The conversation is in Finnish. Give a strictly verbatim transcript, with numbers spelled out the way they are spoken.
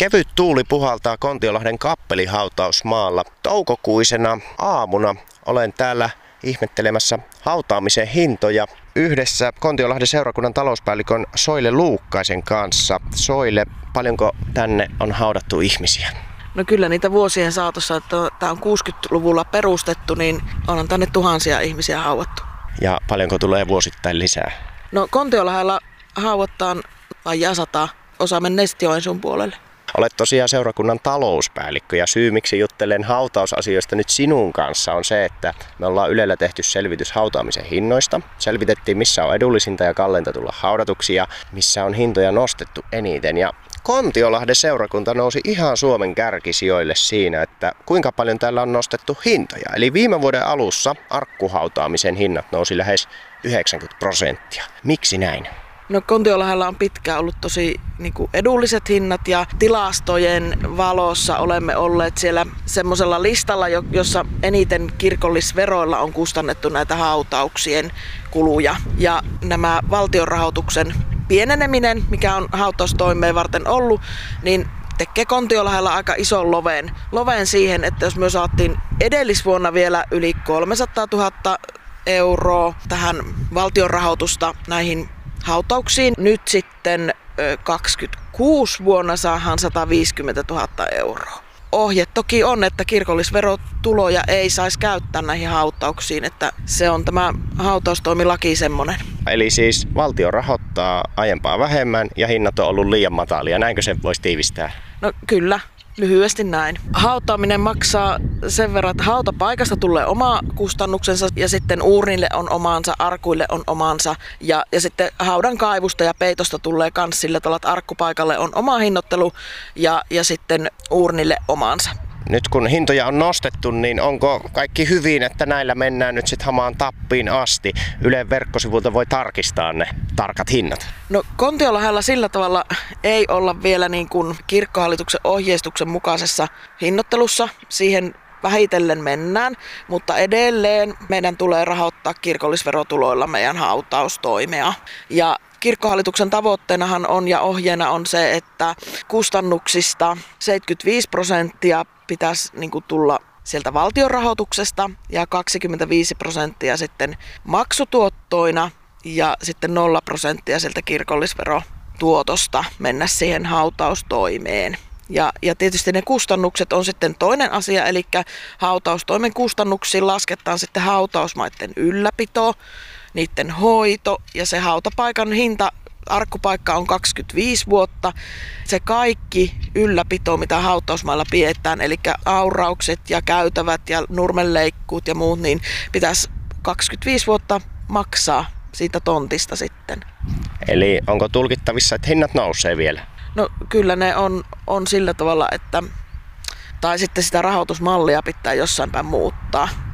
Kevyt tuuli puhaltaa Kontiolahden kappelihautausmaalla. Toukokuisena aamuna olen täällä ihmettelemässä hautaamisen hintoja yhdessä Kontiolahden seurakunnan talouspäällikön Soile Luukkaisen kanssa. Soile, paljonko tänne on haudattu ihmisiä? No kyllä niitä vuosien saatossa, että tämä on kuusikymmentäluvulla perustettu, niin onhan tänne tuhansia ihmisiä haudattu. Ja paljonko tulee vuosittain lisää? No Kontiolahdella haudataan vajaa sata, osa menee sitten Joensuun puolelle. Olet tosiaan seurakunnan talouspäällikkö ja syy miksi juttelen hautausasioista nyt sinun kanssa on se, että me ollaan Ylellä tehty selvitys hautaamisen hinnoista. Selvitettiin missä on edullisinta ja kalleinta tulla haudatuksi ja missä on hintoja nostettu eniten. Ja Kontiolahden seurakunta nousi ihan Suomen kärkisijoille siinä, että kuinka paljon täällä on nostettu hintoja. Eli viime vuoden alussa arkkuhautaamisen hinnat nousi lähes yhdeksänkymmentä prosenttia. Miksi näin? No Kontiolahdella on pitkään ollut tosi niin kuin edulliset hinnat ja tilastojen valossa olemme olleet siellä semmoisella listalla, jossa eniten kirkollisveroilla on kustannettu näitä hautauksien kuluja. Ja nämä valtionrahoituksen pieneneminen, mikä on hautaustoimeen varten ollut, niin tekee Kontiolahdella aika ison loven, loven siihen, että jos me saatiin edellisvuonna vielä yli kolmesataatuhatta euroa tähän valtionrahoitusta näihin hautauksiin. Nyt sitten kaksikymmentäkuusi vuonna saadaan sata viisikymmentätuhatta euroa. Ohje toki on, että kirkollisverotuloja ei saisi käyttää näihin hautauksiin, että se on tämä hautaustoimilaki semmoinen. Eli siis valtio rahoittaa aiempaa vähemmän ja hinnat on ollut liian matalia, näinkö se voisi tiivistää? No kyllä. Lyhyesti näin. Hautaaminen maksaa sen verran, että hautapaikasta tulee oma kustannuksensa ja sitten uurnille on omansa, arkuille on omansa ja, ja sitten haudan kaivusta ja peitosta tulee myös sillä tavalla, että arkkupaikalle on oma hinnoittelu ja, ja sitten uurnille omansa. Nyt kun hintoja on nostettu, niin onko kaikki hyvin, että näillä mennään nyt sitten hamaan tappiin asti? Ylen verkkosivulta voi tarkistaa ne tarkat hinnat. No Kontiolahdella sillä tavalla ei olla vielä niin kuin kirkkohallituksen ohjeistuksen mukaisessa hinnoittelussa. Siihen vähitellen mennään, mutta edelleen meidän tulee rahoittaa kirkollisverotuloilla meidän hautaustoimea. Ja kirkkohallituksen tavoitteenahan on ja ohjeena on se, että kustannuksista seitsemänkymmentäviisi prosenttia pitäisi niin kuin tulla sieltä valtionrahoituksesta ja kaksikymmentäviisi prosenttia sitten maksutuottoina ja sitten nolla prosenttia sieltä kirkollisverotuotosta mennä siihen hautaustoimeen. Ja, ja tietysti ne kustannukset on sitten toinen asia, eli hautaustoimen kustannuksiin lasketaan sitten hautausmaiden ylläpito, niiden hoito ja se hautapaikan hinta, arkkupaikka on kaksikymmentäviisi vuotta. Se kaikki ylläpito, mitä hautausmailla pidetään, eli auraukset ja käytävät ja nurmenleikkuut ja muut, niin pitäisi kaksikymmentäviisi vuotta maksaa siitä tontista sitten. Eli onko tulkittavissa, että hinnat nousee vielä? No kyllä ne on, on sillä tavalla, että tai sitten sitä rahoitusmallia pitää jossain päin muuttaa.